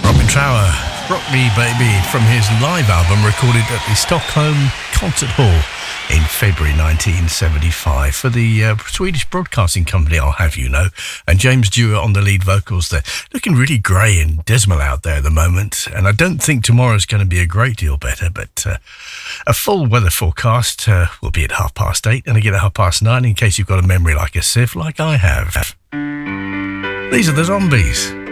Robin Trower, Rock Me Baby, from his live album recorded at the Stockholm Concert Hall in February 1975 for the Swedish Broadcasting Company, I'll have you know, and James Dewar on the lead vocals there. Looking really grey and dismal out there at the moment, and I don't think tomorrow's going to be a great deal better, but a full weather forecast will be at 8:30 and again at 9:30 in case you've got a memory like a sieve like I have. These are the Zombies.